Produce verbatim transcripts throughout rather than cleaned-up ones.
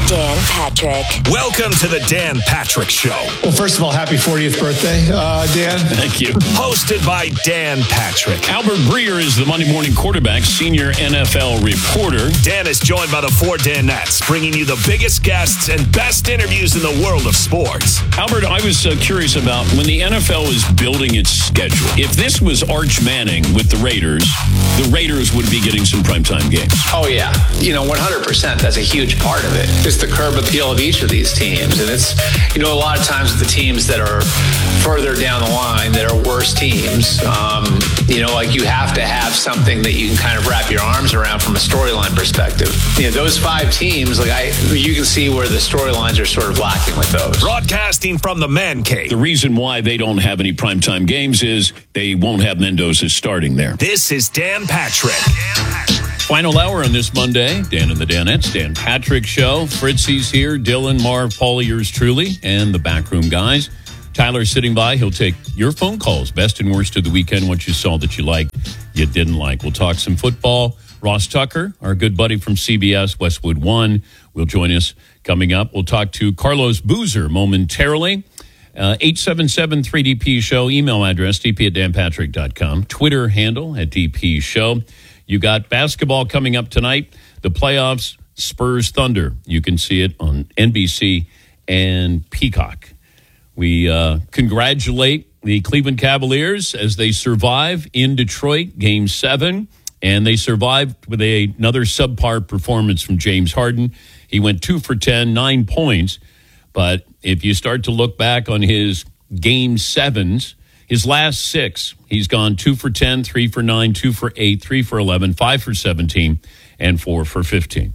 Dan Patrick. Welcome to the Dan Patrick Show. Well, first of all, happy fortieth birthday, uh, Dan. Thank you. Hosted by Dan Patrick. Albert Breer is the Monday morning quarterback, senior N F L reporter. Dan is joined by the four Danettes, bringing you the biggest guests and best interviews in the world of sports. Albert, I was uh, curious about when the N F L is building its schedule. If this was Arch Manning with the Raiders, the Raiders would be getting some primetime games. Oh, yeah. You know, one hundred percent. That's a huge part of it. Just the curb appeal of each of these teams. And it's, you know, a lot of times with the teams that are further down the line, that are worse teams, um, you know, like you have to have something that you can kind of wrap your arms around from a storyline perspective. You know, those five teams, like I, you can see where the storylines are sort of lacking with those. Broadcasting from the Man Cave. The reason why they don't have any primetime games is they won't have Mendoza starting there. This is Dan Patrick. Dan Patrick. Final hour on this Monday. Dan and the Danettes, Dan Patrick Show. Fritzy's here. Dylan, Marv, Paulie, yours truly, and the backroom guys. Tyler's sitting by. He'll take your phone calls. Best and worst of the weekend. What you saw that you liked, you didn't like. We'll talk some football. Ross Tucker, our good buddy from C B S, Westwood One, will join us coming up. We'll talk to Carlos Boozer momentarily. Uh, eight seven seven three D P Show. Email address, d p at dan patrick dot com. Twitter handle at D P Show. You got basketball coming up tonight. The playoffs, Spurs Thunder. You can see it on N B C and Peacock. We uh, congratulate the Cleveland Cavaliers as they survive in Detroit, Game seven. And they survived with a, another subpar performance from James Harden. He went two for ten, nine points. But if you start to look back on his Game sevens, his last six, he's gone two for ten, three for nine, two for eight, three for eleven, five for seventeen, and four for fifteen.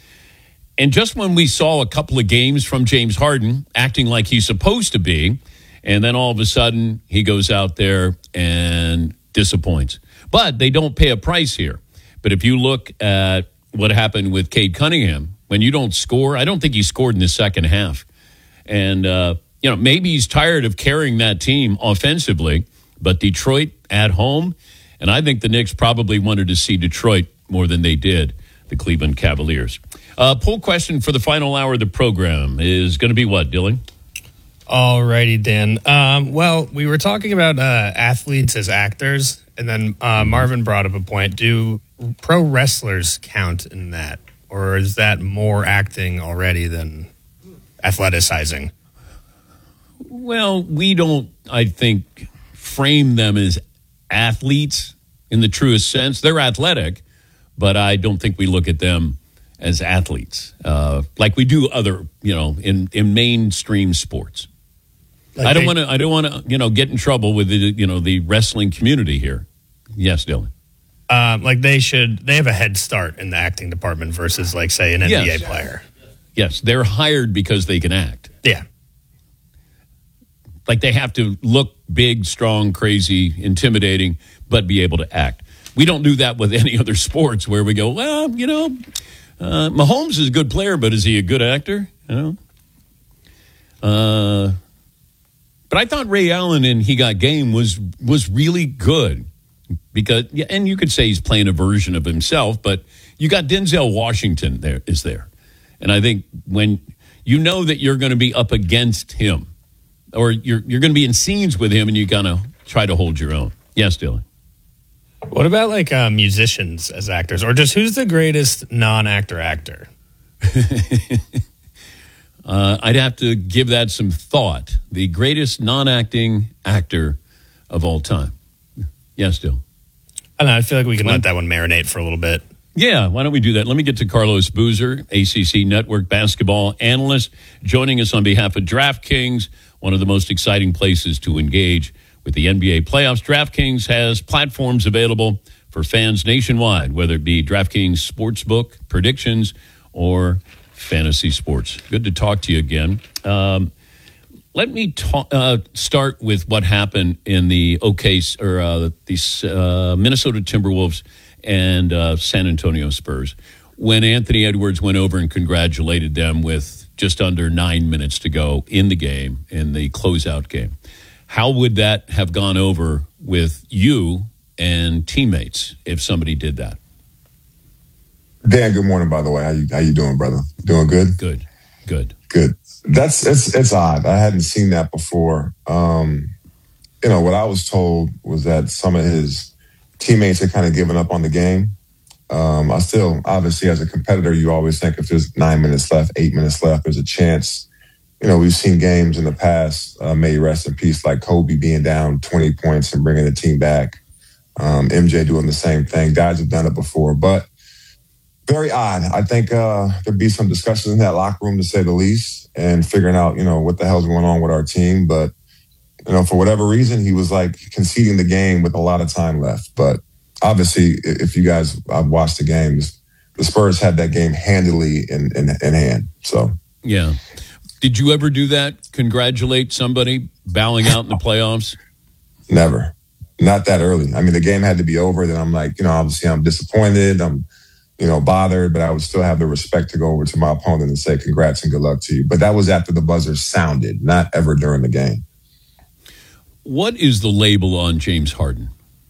And just when we saw a couple of games from James Harden acting like he's supposed to be, and then all of a sudden he goes out there and disappoints. But they don't pay a price here. But if you look at what happened with Cade Cunningham, when you don't score, I don't think he scored in the second half. And, uh, you know, maybe he's tired of carrying that team offensively, but Detroit at home, and I think the Knicks probably wanted to see Detroit more than they did the Cleveland Cavaliers. Uh, poll question for the final hour of the program is going to be what, Dylan? All righty, Dan. Um, well, we were talking about uh, athletes as actors, and then uh, Marvin brought up a point. Do pro wrestlers count in that, or is that more acting already than athleticizing? Well, we don't, I think, frame them as athletes in the truest sense. They're athletic, but I don't think we look at them as athletes uh, like we do other, you know, in, in mainstream sports. Like I don't want to. I don't want to. You know, get in trouble with the you know the wrestling community here. Yes, Dylan. Um, like they should. They have a head start in the acting department versus, like, say, an N B A yes. player. Yes, they're hired because they can act. Yeah. Like they have to look big, strong, crazy, intimidating, but be able to act. We don't do that with any other sports where we go, well, you know, uh, Mahomes is a good player, but is he a good actor? You know. Uh. But I thought Ray Allen in He Got Game was was really good because, yeah, and you could say he's playing a version of himself, but you got Denzel Washington there is there, and I think when you know that you're going to be up against him, or you're you're going to be in scenes with him, and you gotta try to hold your own. Yes, Dylan. What about like uh, musicians as actors, or just who's the greatest non-actor actor? Uh, I'd have to give that some thought. The greatest non-acting actor of all time. Yes, Dylan. I don't know. I feel like we can let that one marinate for a little bit. Yeah, why don't we do that? Let me get to Carlos Boozer, A C C Network basketball analyst, joining us on behalf of DraftKings, one of the most exciting places to engage with the N B A playoffs. DraftKings has platforms available for fans nationwide, whether it be DraftKings Sportsbook, predictions, or fantasy sports. Good to talk to you again. Um, let me ta- uh, start with what happened in the OK or uh, the uh, Minnesota Timberwolves and uh, San Antonio Spurs when Anthony Edwards went over and congratulated them with just under nine minutes to go in the game, in the closeout game. How would that have gone over with you and teammates if somebody did that? Dan, good morning, by the way. How you how you doing, brother? Doing good? Good. Good. Good. That's it's it's odd. I hadn't seen that before. Um, you know, what I was told was that some of his teammates had kind of given up on the game. Um, I still, obviously, as a competitor, you always think if there's nine minutes left, eight minutes left, there's a chance. You know, we've seen games in the past, uh, may rest in peace, like Kobe being down twenty points and bringing the team back. Um, M J doing the same thing. Guys have done it before, but very odd. I think uh, there'd be some discussions in that locker room, to say the least, and figuring out, you know, what the hell's going on with our team. But, you know, for whatever reason, he was like conceding the game with a lot of time left. But obviously, if you guys I've watched the games, the Spurs had that game handily in, in, in hand. So, yeah. Did you ever do that? Congratulate somebody bowing out in the playoffs? Never. Not that early. I mean, the game had to be over. Then I'm like, you know, obviously I'm disappointed. I'm, you know, bothered, but I would still have the respect to go over to my opponent and say congrats and good luck to you. But that was after the buzzer sounded, not ever during the game. What is the label on James Harden?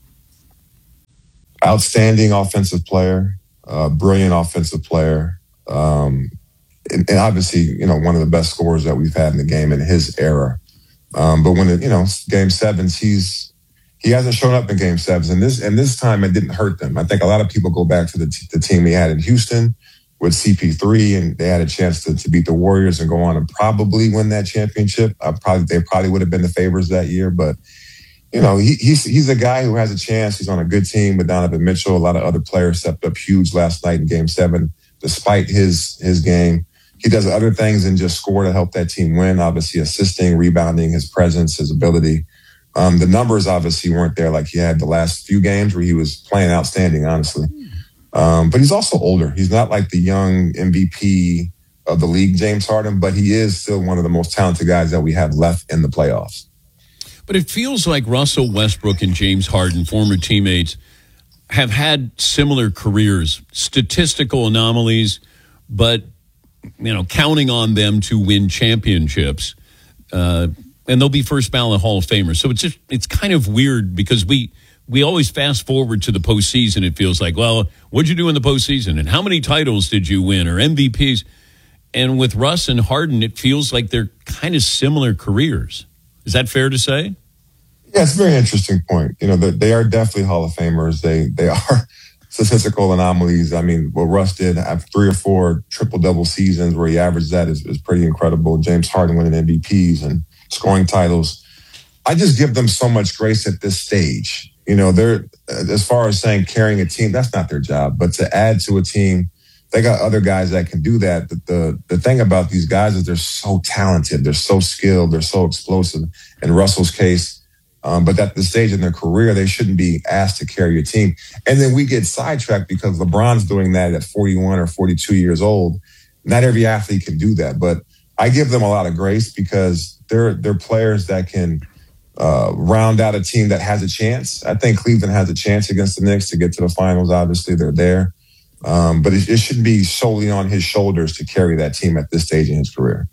Outstanding offensive player, uh, brilliant offensive player, um, and, and obviously, you know, one of the best scorers that we've had in the game in his era. Um, but when it, you know, game sevens, he's he hasn't shown up in game sevens, and this and this time it didn't hurt them. I think a lot of people go back to the t- the team he had in Houston with C P three, and they had a chance to, to beat the Warriors and go on and probably win that championship. I probably they probably would have been the favorites that year, but. You know, he, he's he's a guy who has a chance. He's on a good team with Donovan Mitchell. A lot of other players stepped up huge last night in Game Seven, despite his his game. He does other things than just score to help that team win. Obviously, assisting, rebounding, his presence, his ability. Um, the numbers obviously weren't there like he had the last few games where he was playing outstanding, honestly. Um, but he's also older. He's not like the young M V P of the league, James Harden, but he is still one of the most talented guys that we have left in the playoffs. But it feels like Russell Westbrook and James Harden, former teammates, have had similar careers, statistical anomalies, but, you know, counting on them to win championships. Uh, and they'll be first ballot Hall of Famers. So it's just, it's kind of weird because we we always fast forward to the postseason. It feels like, well, what'd you do in the postseason? And how many titles did you win or M V Ps? And with Russ and Harden, it feels like they're kind of similar careers. Is that fair to say? Yeah, it's a very interesting point. You know, they are definitely Hall of Famers. They they are statistical anomalies. I mean, what Russ did, have three or four triple-double seasons where he averaged that is, is pretty incredible. James Harden winning M V Ps and scoring titles. I just give them so much grace at this stage. You know, they're, as far as saying carrying a team, that's not their job. But to add to a team, they got other guys that can do that. The, the the thing about these guys is they're so talented. They're so skilled. They're so explosive. In Russell's case, um, but at the stage in their career, they shouldn't be asked to carry a team. And then we get sidetracked because LeBron's doing that at forty-one or forty-two years old. Not every athlete can do that. But I give them a lot of grace because they're they're players that can uh, round out a team that has a chance. I think Cleveland has a chance against the Knicks to get to the finals. Obviously, they're there. Um, but it, it shouldn't be solely on his shoulders to carry that team at this stage in his career.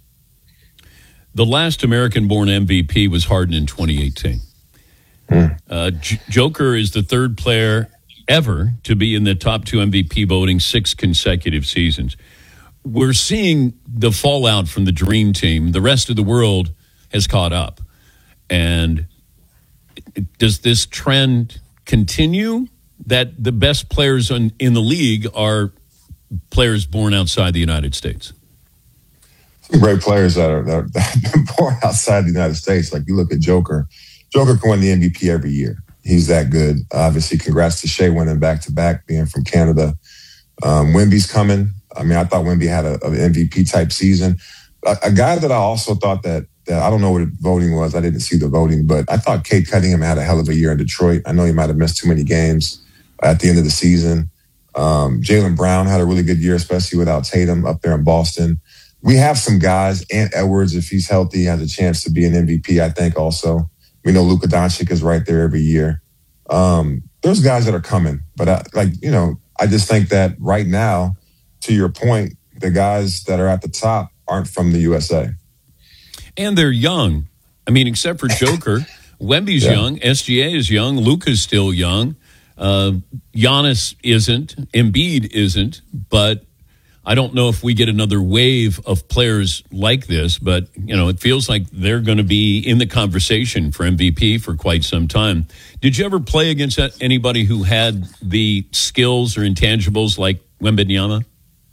The last American-born M V P was Harden in twenty eighteen. Mm. Uh, J- Joker is the third player ever to be in the top two M V P voting six consecutive seasons. We're seeing the fallout from the Dream Team. The rest of the world has caught up. And does this trend continue? That the best players in, in the league are players born outside the United States? Some great players that are, that are, that have been born outside the United States. Like you look at Joker. Joker can win the M V P every year. He's that good. Obviously, congrats to Shea winning back-to-back, being from Canada. Um, Wemby's coming. I mean, I thought Wemby had a, a M V P-type season. A, a guy that I also thought that, that, I don't know what voting was. I didn't see the voting, but I thought Cade Cunningham had a hell of a year in Detroit. I know he might have missed too many games at the end of the season. Um, Jaylen Brown had a really good year, especially without Tatum up there in Boston. We have some guys. Ant Edwards, if he's healthy, has a chance to be an M V P, I think, also. We know Luka Doncic is right there every year. Um, there's guys that are coming. But, I, like, you know, I just think that right now, to your point, the guys that are at the top aren't from the U S A. And they're young. I mean, except for Joker, Wemby's yeah. young, S G A is young, Luka's still young. Uh, Giannis isn't, Embiid isn't, but I don't know if we get another wave of players like this, but, you know, it feels like they're going to be in the conversation for M V P for quite some time. Did you ever play against anybody who had the skills or intangibles like Wembanyama?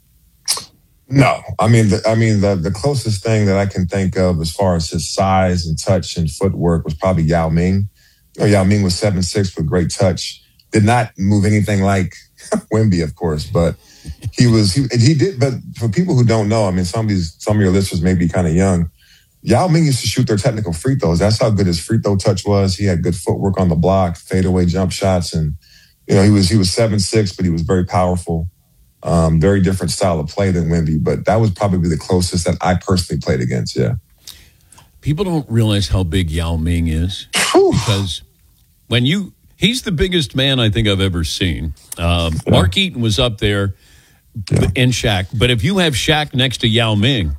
No. I mean, the, I mean, the, the closest thing that I can think of as far as his size and touch and footwork was probably Yao Ming. You know, Yao Ming was seven six with great touch. Did not move anything like Wemby, of course, but he was, he, he did, but for people who don't know, I mean, some of these, some of your listeners may be kind of young. Yao Ming used to shoot their technical free throws. That's how good his free throw touch was. He had good footwork on the block, fadeaway jump shots. And, you know, he was, he was seven six, but he was very powerful. Um, very different style of play than Wemby, but that was probably the closest that I personally played against. Yeah. People don't realize how big Yao Ming is because when you, he's the biggest man I think I've ever seen. Um, yeah. Mark Eaton was up there. Yeah. And Shaq. But if you have Shaq next to Yao Ming,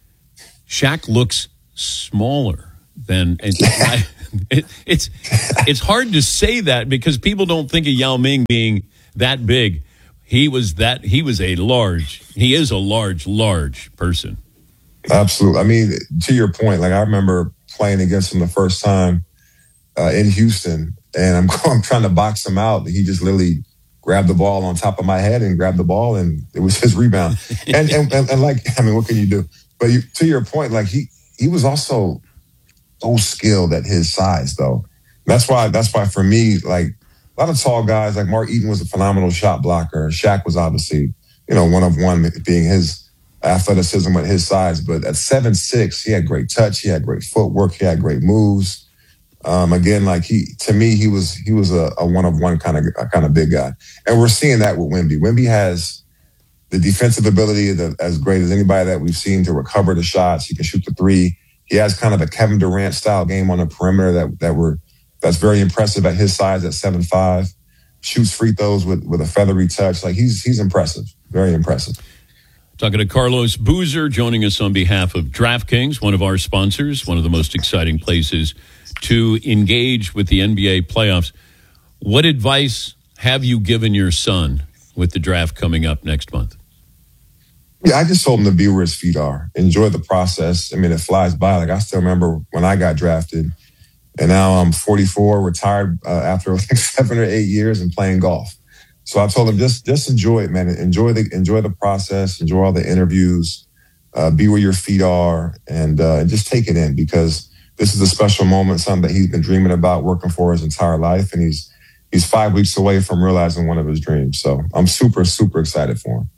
Shaq looks smaller than and I, it, it's it's hard to say that because people don't think of Yao Ming being that big. He was that he was a large he is a large, large person. Absolutely. I mean, to your point, like I remember playing against him the first time uh, in Houston, and I'm I'm trying to box him out. He just literally grabbed the ball on top of my head and grabbed the ball, and it was his rebound. And and, and, and like, I mean, what can you do? But you, to your point, like he he was also so skilled at his size, though. That's why that's why for me, like a lot of tall guys, like Mark Eaton was a phenomenal shot blocker. Shaq was obviously, you know, one of one being his athleticism at his size. But at seven six, he had great touch, he had great footwork, he had great moves. Um, again, like he, to me, he was he was a, a one of one kind of kind of big guy, and we're seeing that with Wemby. Wemby has the defensive ability that, as great as anybody that we've seen to recover the shots. He can shoot the three. He has kind of a Kevin Durant style game on the perimeter that that we're that's very impressive at his size at seven five. Shoots free throws with with a feathery touch. Like he's he's impressive, very impressive. Talking to Carlos Boozer, joining us on behalf of DraftKings, one of our sponsors, one of the most exciting places to engage with the N B A playoffs. What advice have you given your son with the draft coming up next month? Yeah, I just told him to be where his feet are. Enjoy the process. I mean, it flies by. Like I still remember when I got drafted, and now I'm forty-four, retired uh, after like seven or eight years and playing golf. So I told him just just enjoy it, man. Enjoy the enjoy the process. Enjoy all the interviews. Uh, be where your feet are, and uh, just take it in because this is a special moment, something that he's been dreaming about, working for his entire life, and he's he's five weeks away from realizing one of his dreams. So I'm super, super excited for him.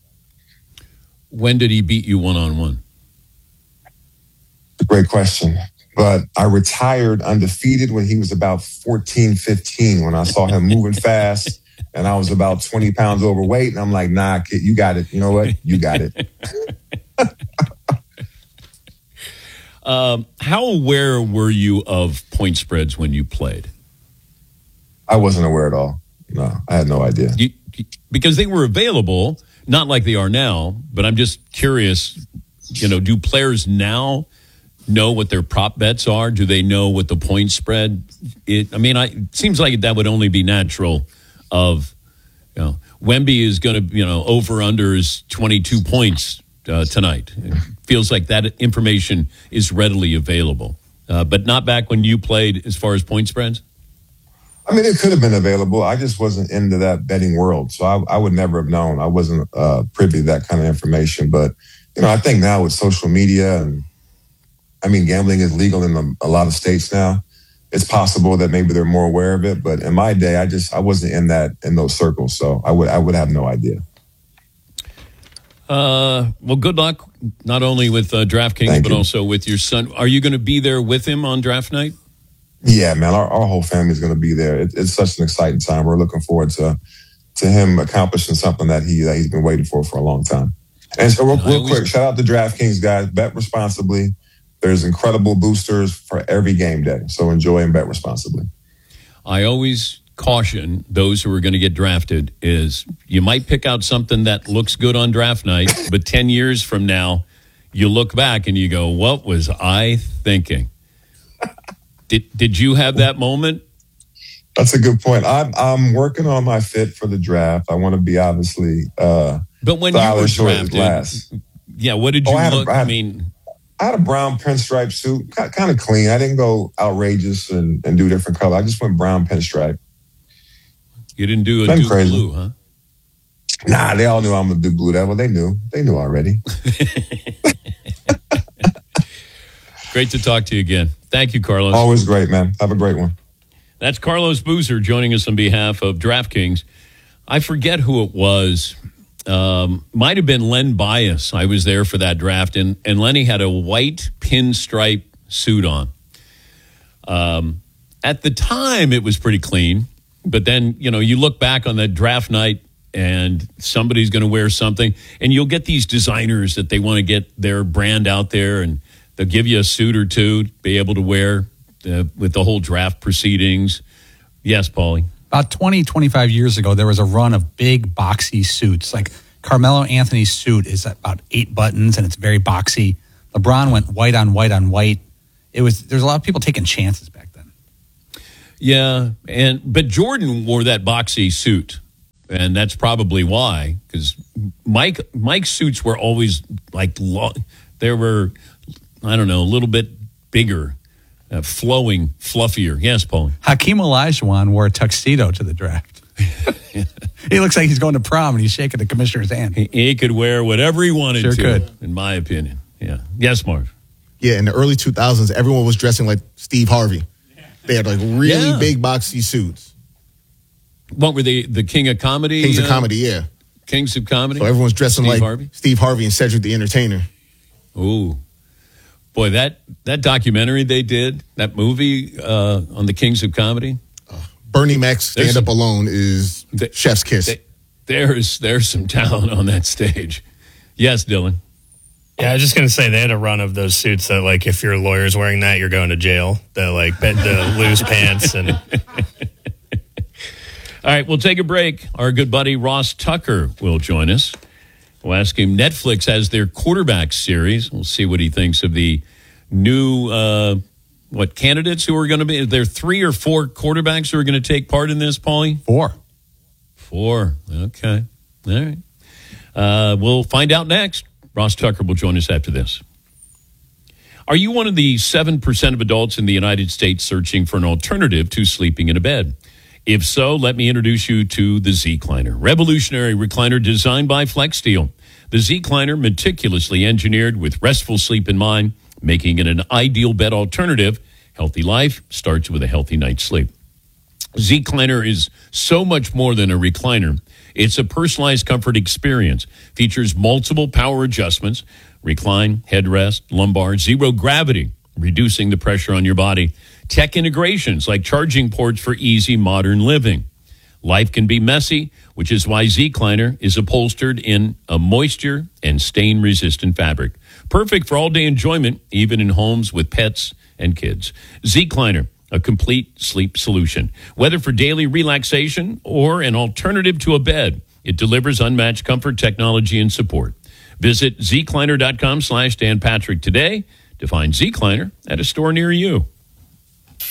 When did he beat you one-on-one? A great question. But I retired undefeated when he was about fourteen, fifteen, when I saw him moving fast, and I was about twenty pounds overweight, and I'm like, nah, kid, you got it. You know what? You got it. Um, how aware were you of point spreads when you played? I wasn't aware at all. No, I had no idea. You, because they were available, not like they are now, but I'm just curious, you know, do players now know what their prop bets are? Do they know what the point spread is? I mean, I, it seems like that would only be natural of, you know, Wemby is going to, you know, over under is twenty-two points uh, tonight. It feels like that information is readily available, uh, but not back when you played as far as point spreads. I mean, it could have been available. I just wasn't into that betting world, so I, I would never have known. I wasn't uh, privy to that kind of information. But you know, I think now with social media and I mean, gambling is legal in a, a lot of states now. It's possible that maybe they're more aware of it, but in my day, I just I wasn't in that in those circles, so I would I would have no idea. Uh, well, good luck, not only with uh, DraftKings, Thank but you. also with your son. Are you going to be there with him on draft night? Yeah, man, our, our whole family is going to be there. It, it's such an exciting time. We're looking forward to to him accomplishing something that he that he's been waiting for for a long time. And so, real, real always, quick, shout out to DraftKings, guys. Bet responsibly. There's incredible boosters for every game day, so enjoy and bet responsibly. I always caution those who are going to get drafted is you might pick out something that looks good on draft night, but ten years from now, you look back and you go, what was I thinking? Did did you have that moment? That's a good point. I'm I'm working on my fit for the draft. I want to be obviously uh, But when Style you were and short is drafted, last. yeah, what did you Oh, I had a- look? I I had- mean, I had a brown pinstripe suit, kind of clean. I didn't go outrageous and, and do different color. I just went brown pinstripe. you didn't do a Nothing Duke crazy. blue, huh? Nah, they all knew I'm gonna do Blue Devil. They knew. They knew already. Great to talk to you again. Thank you, Carlos. Always great, man. Have a great one. That's Carlos Boozer joining us on behalf of DraftKings. I forget who it was. Um, might have been Len Bias. I was there for that draft, and, and Lenny had a white pinstripe suit on. Um, at the time, it was pretty clean. But then, you know, you look back on that draft night, and somebody's going to wear something, and you'll get these designers that they want to get their brand out there, and they'll give you a suit or two to be able to wear uh, with the whole draft proceedings. Yes, Paulie. About twenty, twenty-five years ago, there was a run of big boxy suits. Like Carmelo Anthony's suit is about eight buttons and it's very boxy. LeBron went white on white on white. It was there's a lot of people taking chances back then. Yeah, and but Jordan wore that boxy suit, and that's probably why. Because Mike Mike's suits were always like long, they were, I don't know, a little bit bigger, uh, flowing, fluffier. Yes, Paulie. Hakeem Olajuwon wore a tuxedo to the draft. He looks like he's going to prom and he's shaking the commissioner's hand. He, he could wear whatever he wanted Sure to, could. in my opinion. Yeah. Yes, Marv. Yeah, in the early two thousands, everyone was dressing like Steve Harvey. They had like really Yeah. big boxy suits. What were they? The King of Comedy? Kings of uh, Comedy, yeah. Kings of Comedy? So everyone's dressing Steve like Harvey? Steve Harvey and Cedric the Entertainer. Ooh. Boy, that, that documentary they did, that movie uh, on the Kings of Comedy, Bernie Mac's There's Stand Up some- Alone is They- chef's kiss. they- there's there's some talent on that stage. Yes, Dylan. Yeah, I was just gonna say they had a run of those suits that, like, if your lawyer's wearing that, you're going to jail. The like the, the loose pants and. All right, we'll take a break. Our good buddy Ross Tucker will join us. We'll ask him. Netflix has their quarterback series. We'll see what he thinks of the new uh, what candidates who are going to be. Are there three or four quarterbacks who are going to take part in this, Paulie? Four. Four. Okay. All right. Uh, we'll find out next. Ross Tucker will join us after this. Are you one of the seven percent of adults in the United States searching for an alternative to sleeping in a bed? If so, let me introduce you to the Z-Cliner, revolutionary recliner designed by FlexSteel. The Z-Cliner, meticulously engineered with restful sleep in mind, making it an ideal bed alternative. Healthy life starts with a healthy night's sleep. Z-Cliner is so much more than a recliner. It's a personalized comfort experience. Features multiple power adjustments, recline, headrest, lumbar, zero gravity, reducing the pressure on your body. Tech integrations like charging ports for easy modern living. Life can be messy, which is why Z-Cliner is upholstered in a moisture and stain-resistant fabric. Perfect for all-day enjoyment, even in homes with pets and kids. Z-Cliner, a complete sleep solution. Whether for daily relaxation or an alternative to a bed, it delivers unmatched comfort, technology, and support. Visit zcliner.com slash Dan Patrick today to find Z-Cliner at a store near you.